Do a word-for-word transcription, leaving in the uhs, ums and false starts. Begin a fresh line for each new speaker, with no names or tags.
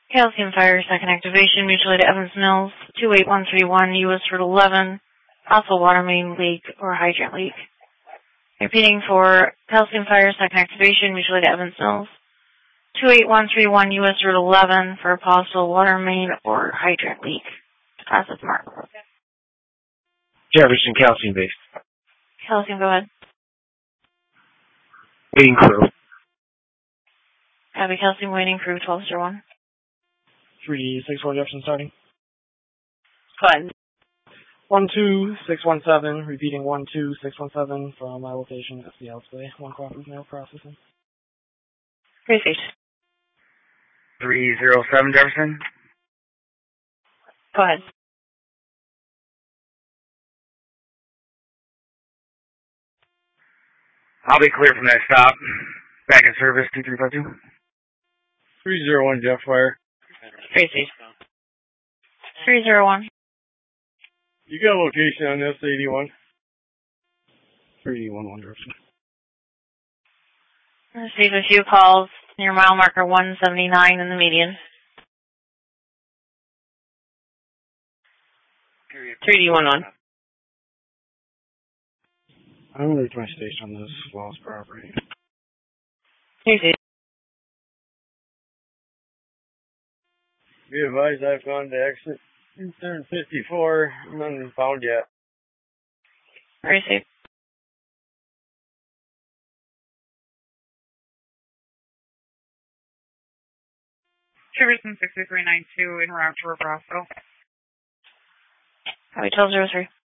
Calcium Fire, second activation, mutual aid to Evans Mills, two eight one three one, U S Route eleven, possible water main leak or hydrant leak. Repeating for Calcium Fire, second activation, mutual aid to Evans Mills, two eight one three one, U S Route eleven, for a possible water main or hydrant leak. Deposit mark.
Jefferson, Calcium base.
Calcium, go ahead.
Waiting crew.
Copy, Calcium, waiting crew, twelve zero one.
three six four Jefferson starting.
Go ahead.
one two six one seven, repeating one two six one seven from my location at the display. One Crawford mail processing.
Repeat.
three zero seven Jefferson.
Go ahead.
I'll be clear from that stop. Back in service, two three five two.
three zero one Jeff Fire.
Repeat. three zero one.
You got a location on S eighty-one? three one one Jefferson.
Received a few calls near mile marker one seventy-nine in the median. three D one one.
I'm going to reach my station on this lost property.
Repeat.
Be advised I've gone to exit two fifty-four. None found yet.
Received.
Jefferson six three nine two in route to Robrasso.
Copy, twelve zero three.